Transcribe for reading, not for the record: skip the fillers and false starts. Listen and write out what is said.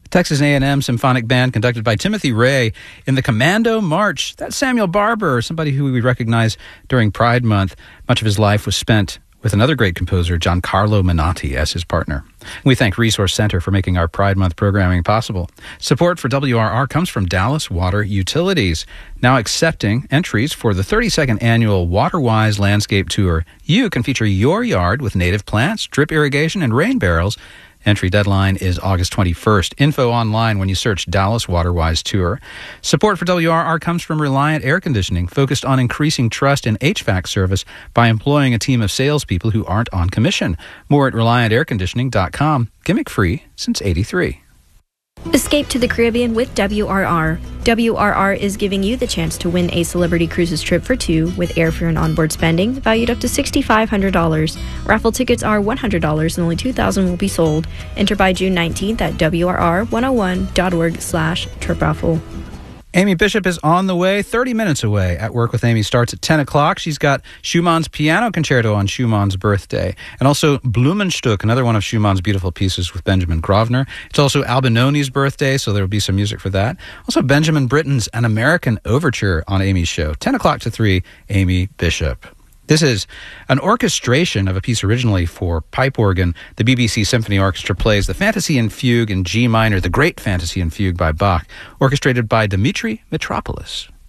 Texas A&M Symphonic Band conducted by Timothy Ray in the Commando March. That's Samuel Barber, somebody who we recognize during Pride Month. Much of his life was spent with another great composer, Giancarlo Menotti, as his partner. We thank Resource Center for making our Pride Month programming possible. Support for WRR comes from Dallas Water Utilities, now accepting entries for the 32nd annual WaterWise Landscape Tour. You can feature your yard with native plants, drip irrigation, and rain barrels. Entry deadline is August 21st. Info online when you search Dallas WaterWise Tour. Support for WRR comes from Reliant Air Conditioning, focused on increasing trust in HVAC service by employing a team of salespeople who aren't on commission. More at ReliantAirConditioning.com. Gimmick free since '83. Escape to the Caribbean with WRR. WRR is giving you the chance to win a Celebrity Cruises trip for two with airfare and onboard spending valued up to $6,500. Raffle tickets are $100 and only 2,000 will be sold. Enter by June 19th at WRR101.org/trip raffle. Amy Bishop is on the way, 30 minutes away. At Work with Amy starts at 10 o'clock. She's got Schumann's Piano Concerto on Schumann's birthday. And also Blumenstück, another one of Schumann's beautiful pieces with Benjamin Grosvenor. It's also Albinoni's birthday, so there will be some music for that. Also Benjamin Britten's An American Overture on Amy's show. 10 o'clock to 3, Amy Bishop. This is an orchestration of a piece originally for pipe organ. The BBC Symphony Orchestra plays the Fantasy and Fugue in G minor, the Great Fantasy and Fugue by Bach, orchestrated by Dimitri Mitropoulos.